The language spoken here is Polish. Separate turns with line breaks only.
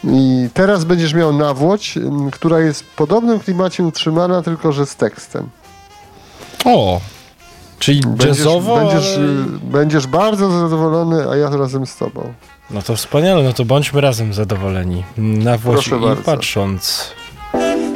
I teraz będziesz miał Nawłoć, która jest w podobnym klimacie utrzymana, tylko że z tekstem.
O! Czyli jazzowo,
będziesz bardzo zadowolony, a ja razem z tobą.
No to wspaniale, no to bądźmy razem zadowoleni. Nawłoć i
bardzo.
patrząc.